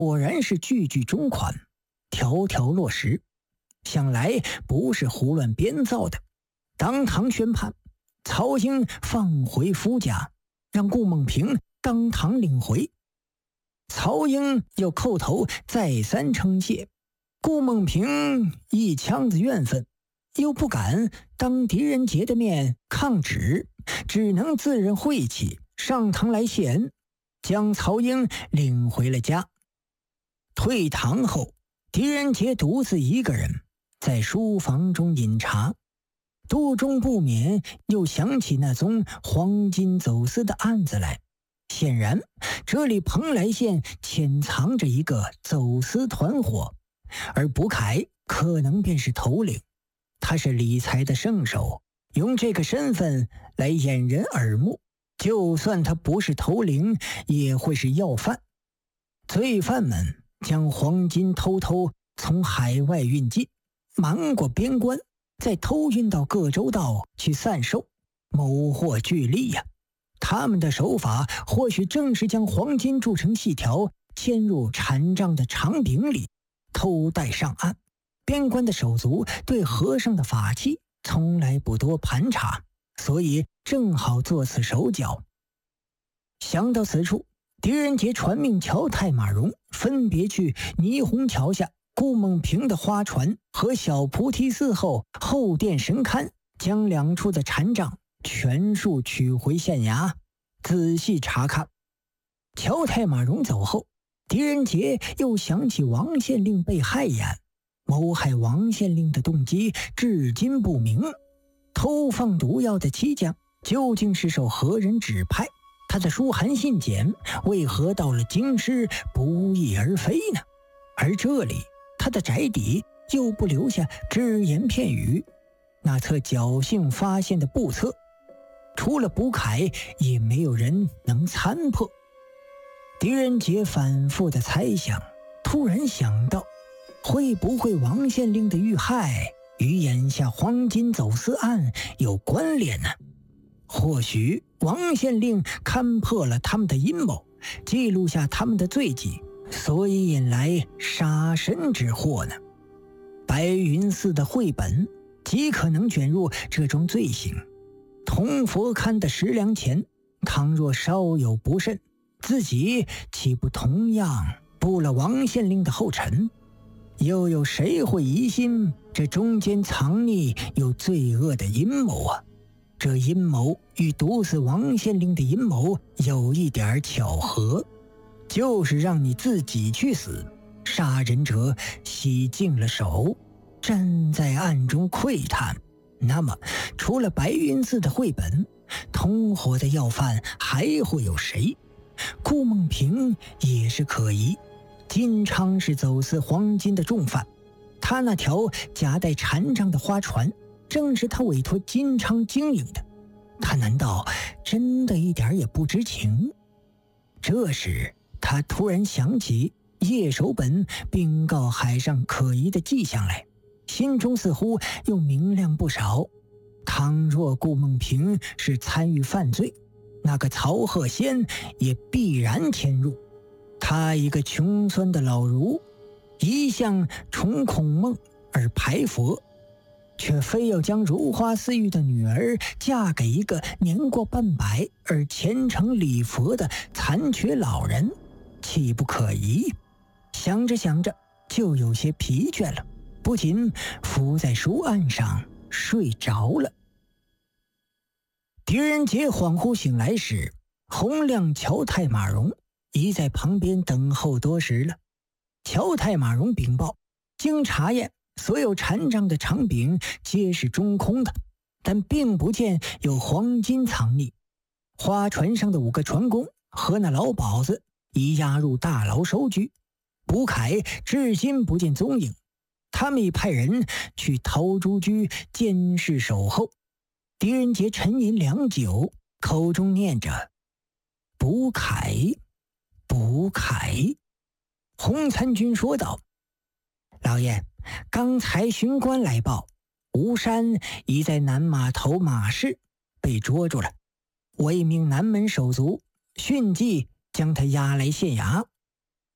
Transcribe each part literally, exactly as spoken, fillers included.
果然是句句中款，条条落实，想来不是胡乱编造的。当堂宣判，曹英放回夫家，让顾梦萍当堂领回。曹英又叩头再三称谢，顾梦萍一腔子怨愤，又不敢当狄仁杰的面抗旨，只能自认晦气，上堂来谢恩，将曹英领回了家。退堂后，狄仁杰独自一个人在书房中饮茶，肚中不免又想起那宗黄金走私的案子来。显然这里蓬莱县潜藏着一个走私团伙，而卜凯可能便是头领。他是理财的圣手，用这个身份来掩人耳目，就算他不是头领，也会是要犯。罪犯们将黄金偷偷从海外运进，瞒过边关，再偷运到各州道去散售，谋获巨利呀、啊！他们的手法或许正是将黄金铸成细条，嵌入禅杖的长柄里，偷带上岸。边关的手足对和尚的法器从来不多盘查，所以正好做此手脚。想到此处，狄仁杰传命乔太马荣分别去霓虹桥下顾梦萍的花船和小菩提寺后后殿神龛，将两处的禅杖全数取回县衙，仔细查看。乔太马荣走后，狄仁杰又想起王县令被害一案，谋害王县令的动机至今不明。偷放毒药的七将究竟是受何人指派？他的书函信笺为何到了京师不翼而飞呢？而这里他的宅邸又不留下只言片语。那册侥幸发现的簿册，除了卜凯也没有人能参破。狄仁杰反复的猜想，突然想到，会不会王县令的遇害与眼下黄金走私案有关联呢？或许王县令看破了他们的阴谋，记录下他们的罪迹，所以引来杀身之祸呢？白云寺的绘本极可能卷入这种罪行。铜佛龛的十两钱，倘若稍有不慎，自己岂不同样步了王县令的后尘？又有谁会疑心这中间藏匿有罪恶的阴谋啊？这阴谋与毒死王县令的阴谋有一点巧合，就是让你自己去死，杀人者洗净了手，站在暗中窥探。那么除了白云寺的绘本，同伙的要犯还会有谁？顾梦萍也是可疑。金昌是走私黄金的重犯，他那条夹带禅杖的花船正是他委托金昌经营的，他难道真的一点也不知情？这时他突然想起叶守本禀告海上可疑的迹象来，心中似乎又明亮不少。倘若顾梦萍是参与犯罪，那个曹鹤仙也必然牵入。他一个穷酸的老儒，一向崇孔孟而排佛，却非要将如花似玉的女儿嫁给一个年过半百而虔诚礼佛的残缺老人，岂不可疑？想着想着就有些疲倦了，不仅伏在书案上睡着了。狄仁杰恍惚醒来时，洪亮、乔太马荣已在旁边等候多时了。乔太马荣禀报，经查验，所有禅杖的长柄皆是中空的，但并不见有黄金藏匿。花船上的五个船工和那老鸨子已押入大牢收居，卜凯至今不见踪影。他们已派人去陶朱居监视守候。狄仁杰沉吟良久，口中念着卜凯卜凯。洪参军说道，老爷，刚才巡官来报，吴山已在南码头马市被捉住了，我一名南门手足迅即将他押来县衙。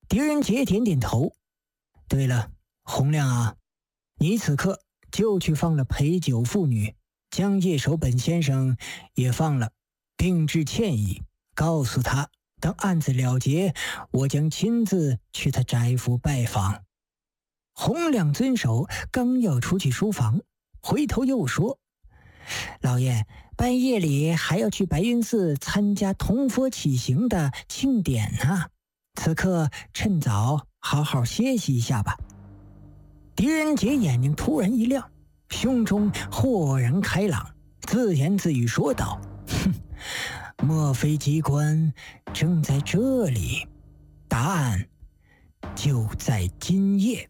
狄仁杰点点头。对了，洪亮啊，你此刻就去放了陪酒妇女，将夜守本先生也放了，并致歉意，告诉他等案子了结，我将亲自去他宅府拜访。洪亮遵守，刚要出去书房，回头又说：老爷，半夜里还要去白云寺参加铜佛起行的庆典呢，此刻趁早好好歇息一下吧。狄仁杰眼睛突然一亮，胸中豁然开朗，自言自语说道：哼，莫非机关正在这里？答案就在今夜。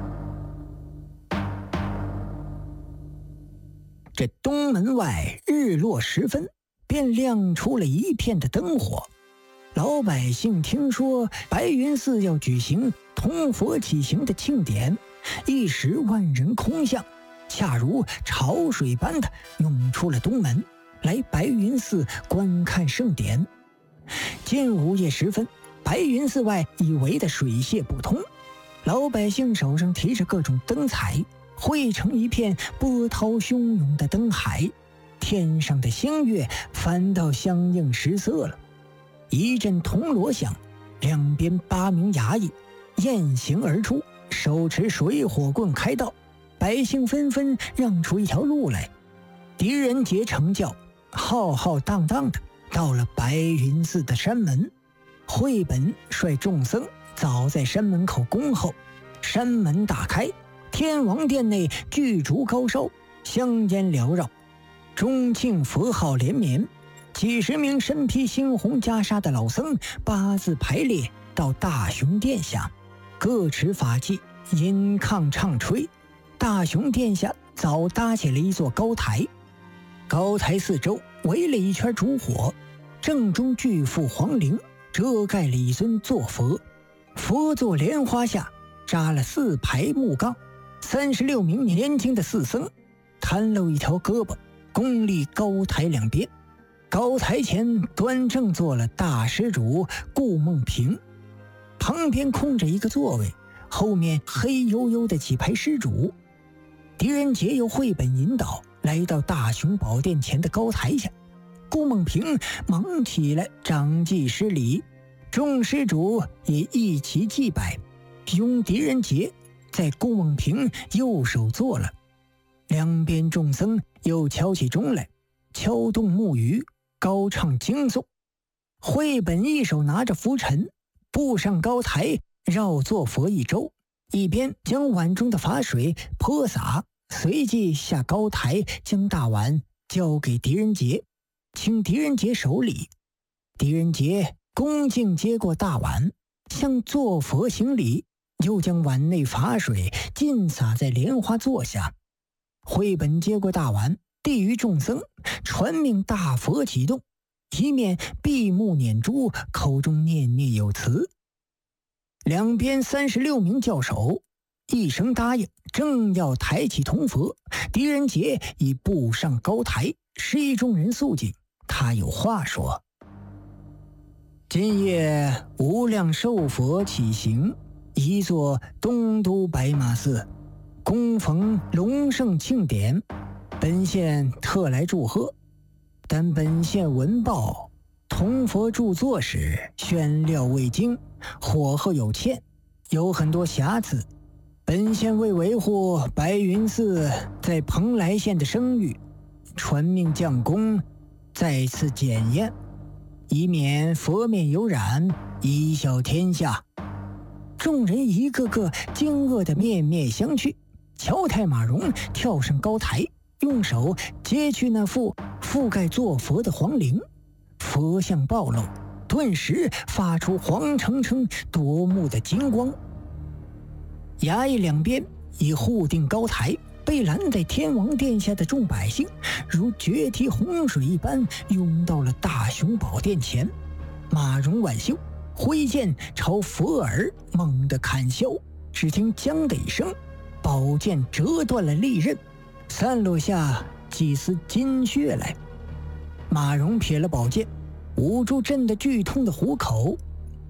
这东门外日落时分，便亮出了一片的灯火。老百姓听说白云寺要举行铜佛起行的庆典，一时万人空巷，恰如潮水般的涌出了东门，来白云寺观看盛典。近午夜时分，白云寺外已围得水泄不通，老百姓手上提着各种灯彩，汇成一片波涛汹涌的灯海，天上的星月反倒相映失色了。一阵铜锣响，两边八名衙役雁行而出，手持水火棍开道，百姓纷纷让出一条路来。狄仁杰乘轿浩浩荡荡的到了白云寺的山门，慧本率众僧早在山门口恭候。山门打开，天王殿内巨烛高烧，香烟缭绕，钟磬佛号连绵。几十名身披猩红袈裟的老僧八字排列到大雄殿下，各持法器，吟抗唱吹。大雄殿下早搭起了一座高台，高台四周围了一圈烛火，正中巨幅黄棂遮盖了一尊坐佛，佛座莲花下扎了四排木杠，三十六名年轻的四僧袒露一条胳膊，恭立高台两边。高台前端正坐了大施主顾梦平，旁边空着一个座位，后面黑黝黝的几排施主。狄仁杰由绘本引导来到大雄宝殿前的高台下，顾梦平忙起来掌祭施礼，众施主也一齐祭拜，拥狄仁杰在顾梦平右手坐了。两边众僧又敲起钟来，敲动木鱼，高唱经诵。绘本一手拿着拂尘，步上高台，绕坐佛一周，一边将碗中的法水泼洒，随即下高台将大碗交给狄仁杰，请狄仁杰手礼。狄仁杰恭敬接过大碗，向坐佛行礼，又将碗内法水尽洒在莲花座下。绘本接过大碗，递于众僧，传命大佛启动，一面闭目念珠，口中念念有词。两边三十六名教首一声答应，正要抬起铜佛，狄仁杰已步上高台，示意众人肃静，他有话说：今夜无量寿佛起行，一座东都白马寺，恭逢隆盛庆典，本县特来祝贺。但本县闻报，铜佛著作时宣料未精，火候有欠，有很多瑕疵。本县为维护白云寺在蓬莱县的声誉，传命将功再次检验，以免佛面有染，贻笑天下。众人一个个惊愕的面面相觑。乔太马荣跳上高台，用手揭去那副覆盖坐佛的黄绫，佛像暴露，顿时发出黄澄澄夺目的金光。衙役两边已护定高台，被拦在天王殿下的众百姓如决堤洪水一般涌到了大雄宝殿前。马荣挽袖挥剑朝佛耳猛地砍削，只听将的一声，宝剑折断了利刃，散落下几丝金血来。马荣撇了宝剑，捂住震得剧痛的虎口，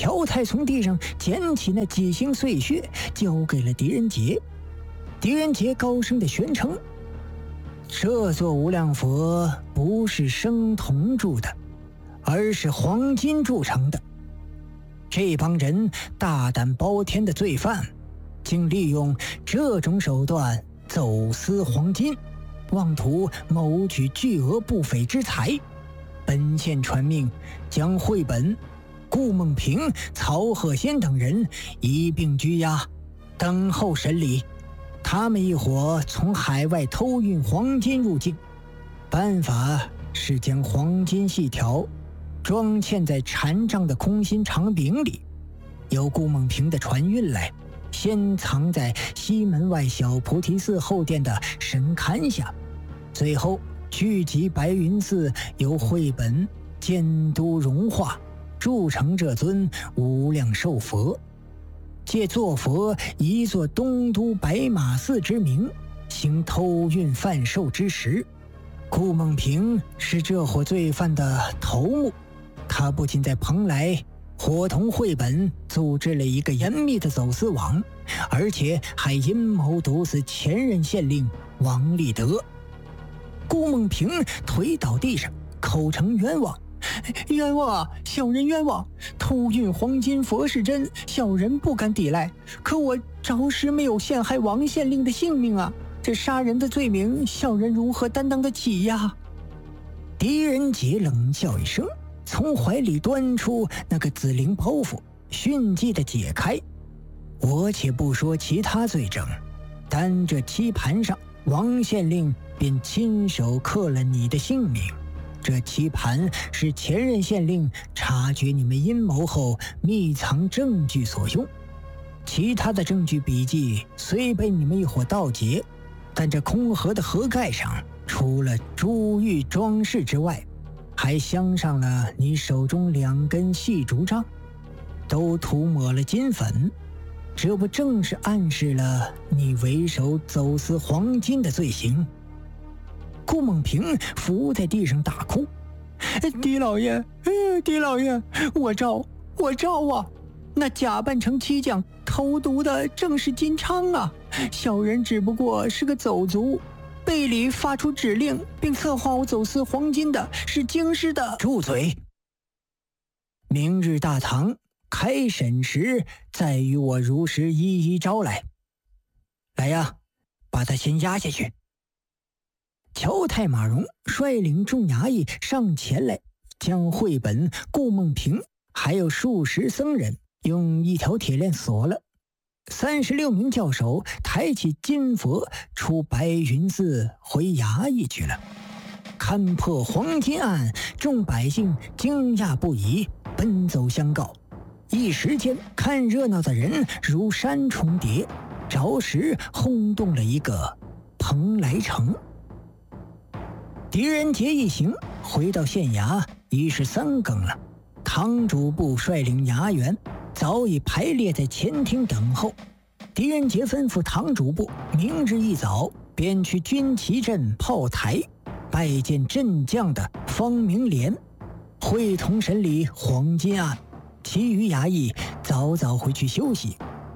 乔太从地上捡起那几星碎屑，交给了狄仁杰。狄仁杰高声的宣称：这座无量佛不是生铜铸的，而是黄金铸成的。这帮人大胆包天的罪犯，竟利用这种手段走私黄金，妄图谋取巨额不菲之财。本县传命，将绘本、顾梦平、曹鹤仙等人一并拘押，等候审理。他们一伙从海外偷运黄金入境，办法是将黄金细条装嵌在缠上的空心长柄里，由顾梦平的船运来，先藏在西门外小菩提寺后殿的神龛下，最后聚集白云寺，由绘本监督融化，铸成这尊无量寿佛。借作佛一座东都白马寺之名，行偷运贩售之实。顾梦平是这伙罪犯的头目，他不仅在蓬莱伙同绘本组织了一个严密的走私网，而且还阴谋毒死前任县令王立德。顾梦平腿倒地上，口称冤枉：冤枉啊，小人冤枉！偷运黄金佛是真，小人不敢抵赖。可我着实没有陷害王县令的性命啊！这杀人的罪名，小人如何担当得起呀？狄仁杰冷笑一声，从怀里端出那个紫绫包袱，迅即的解开。我且不说其他罪证，单这棋盘上，王县令便亲手刻了你的姓名。这棋盘是前任县令察觉你们阴谋后密藏证据所用，其他的证据笔记虽被你们一伙盗劫，但这空盒的盒盖上除了珠玉装饰之外，还镶上了你手中两根细竹杖，都涂抹了金粉，这不正是暗示了你为首走私黄金的罪行？顾梦平伏在地上大哭：狄老爷，狄老爷，我招我招啊！那假扮成漆匠投毒的正是金昌啊！小人只不过是个走卒，背里发出指令并策划我走私黄金的是京师的。住嘴！明日大堂开审时，再与我如实一一招来。来呀，把他先押下去。乔太马荣率领众衙役上前来，将绘本、顾梦平还有数十僧人用一条铁链锁了。三十六名教首抬起金佛出白云寺回衙役去了。看破黄金案，众百姓惊讶不已，奔走相告。一时间，看热闹的人如山重叠，着实轰动了一个蓬莱城。狄仁杰一行回到县衙，已是三更了。堂主部率领衙员早已排列在前厅等候。狄仁杰吩咐堂主部，明日一早便去军旗镇炮台拜见镇将的方明廉，会同审理黄金案。其余衙役早早回去休息。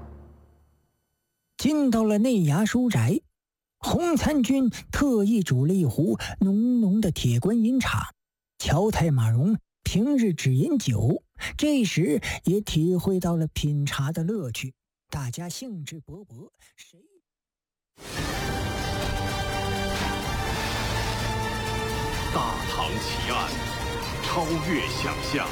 进到了内衙书宅，洪参军特意煮了一壶浓浓的铁观音茶。乔太马荣平日只饮酒，这时也体会到了品茶的乐趣，大家兴致勃勃。谁大唐奇案，超越想象。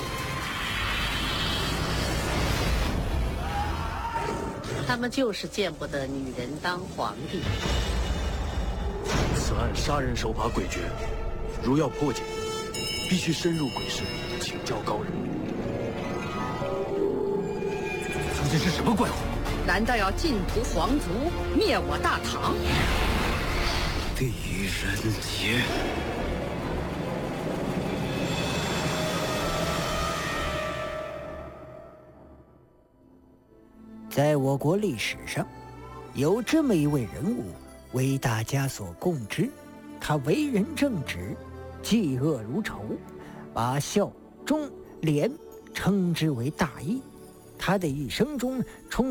他们就是见不得女人当皇帝。 此案杀人手法诡谲，如要破解，必须深入鬼市，请教高人。 究竟是什么怪物？ 难道要尽屠皇族，灭我大唐？ 狄仁杰。 在我国历史上，有这么一位人物为大家所共知。他为人正直，嫉恶如仇，把孝忠廉称之为大义。 他的一生中充